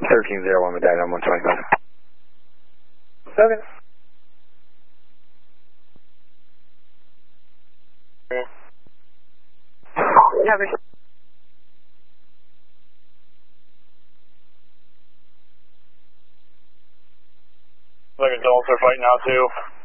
1301 medallion 125. Okay. Yeah, Like adults are fighting out too.